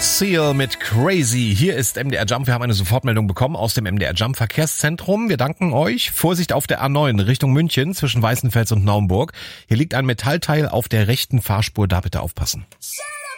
Seal mit Crazy. Hier ist MDR Jump. Wir haben eine Sofortmeldung bekommen aus dem MDR Jump Verkehrszentrum. Wir danken euch. Vorsicht auf der A9 Richtung München zwischen Weißenfels und Naumburg. Hier liegt ein Metallteil auf der rechten Fahrspur. Da bitte aufpassen.